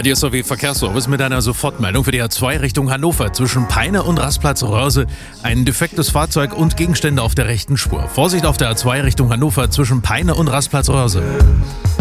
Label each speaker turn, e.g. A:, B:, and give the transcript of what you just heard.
A: Radio SOW Verkehrsservice mit einer Sofortmeldung für die A2 Richtung Hannover zwischen Peine und Rastplatz Röhrse. Ein defektes Fahrzeug und Gegenstände auf der rechten Spur. Vorsicht auf der A2 Richtung Hannover zwischen Peine und Rastplatz Röhrse.